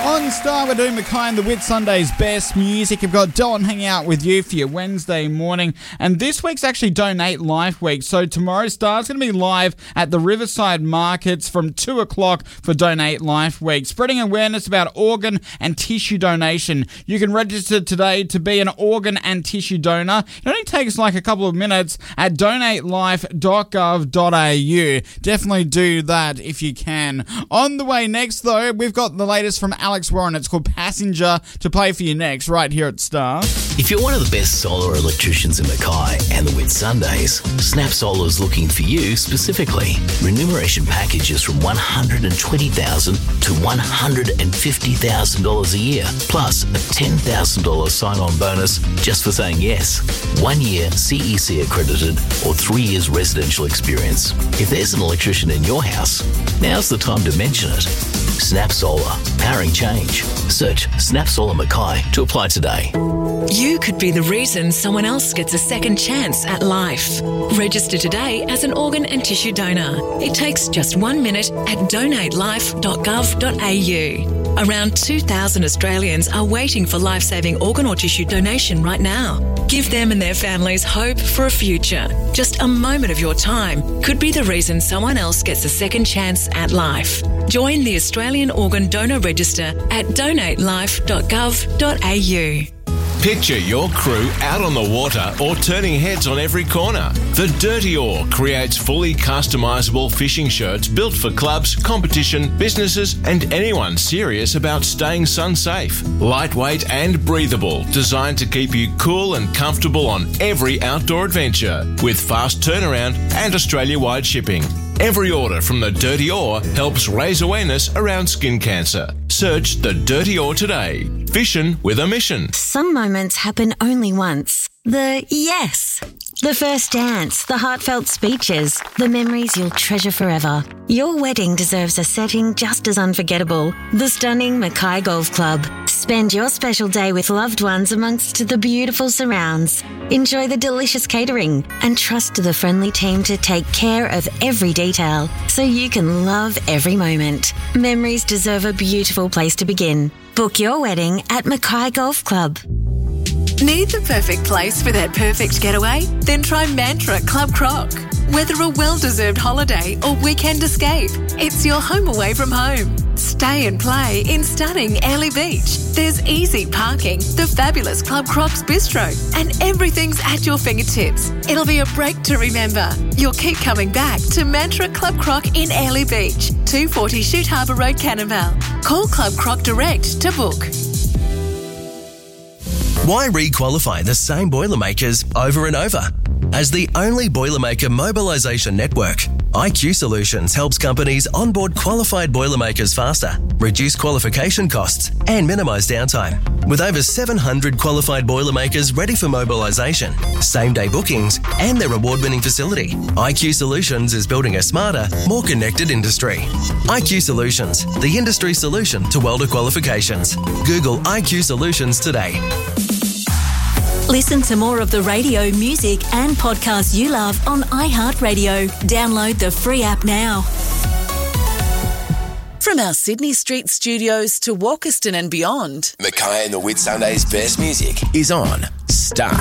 On Star, we're doing Mackay and the Whitsundays best music. I've got Don hanging out with you for your Wednesday morning. And this week's actually Donate Life Week. So tomorrow, Star's going to be live at the Riverside Markets from 2 o'clock for Donate Life Week, spreading awareness about organ and tissue donation. You can register today to be an organ and tissue donor. It only takes like a couple of minutes at donatelife.gov.au. Definitely do that if you can. On the way next, though, we've got the latest from Alex Warren. It's called Passenger to play for you next, right here at Star. If you're one of the best solar electricians in Mackay and the Whitsundays, Snap Solar's looking for you specifically. Remuneration packages from $120,000 to $150,000 a year, plus a $10,000 sign-on bonus just for saying yes. 1 year CEC accredited or 3 years residential experience. If there's an electrician in your house, now's the time to mention it. Snap Solar, powering change. Search Snap Solar Mackay to apply today. You could be the reason someone else gets a second chance at life. Register today as an organ and tissue donor. It takes just 1 minute at donatelife.gov.au. Around 2,000 Australians are waiting for life-saving organ or tissue donation right now. Give them and their families hope for a future. Just a moment of your time could be the reason someone else gets a second chance at life. Join the Australian Organ Donor Register at donatelife.gov.au. Picture your crew out on the water or turning heads on every corner. The Dirty Oar creates fully customisable fishing shirts built for clubs, competition, businesses and anyone serious about staying sun safe. Lightweight and breathable, designed to keep you cool and comfortable on every outdoor adventure, with fast turnaround and Australia-wide shipping. Every order from The Dirty Oar helps raise awareness around skin cancer. Search The Dirty Oar today. Fishing with a mission. Some moments happen only once. The yes. The first dance, the heartfelt speeches, the memories you'll treasure forever. Your wedding deserves a setting just as unforgettable. The stunning Mackay Golf Club. Spend your special day with loved ones amongst the beautiful surrounds. Enjoy the delicious catering and trust the friendly team to take care of every detail so you can love every moment. Memories deserve a beautiful place to begin. Book your wedding at Mackay Golf Club. Need the perfect place for that perfect getaway? Then try Mantra Club Croc. Whether a well-deserved holiday or weekend escape, it's your home away from home. Stay and play in stunning Airlie Beach. There's easy parking, the fabulous Club Croc's Bistro, and everything's at your fingertips. It'll be a break to remember. You'll keep coming back to Mantra Club Croc in Airlie Beach, 240 Chute Harbour Road, Cannonvale. Call Club Croc direct to book. Why re-qualify the same Boilermakers over and over? As the only Boilermaker mobilisation network, IQ Solutions helps companies onboard qualified Boilermakers faster, reduce qualification costs and minimise downtime. With over 700 qualified Boilermakers ready for mobilisation, same-day bookings and their award-winning facility, IQ Solutions is building a smarter, more connected industry. IQ Solutions, the industry solution to welder qualifications. Google IQ Solutions today. Listen to more of the radio, music and podcasts you love on iHeartRadio. Download the free app now. From our Sydney Street studios to Walkerston and beyond, Mackay and the Whitsundays best music is on Star.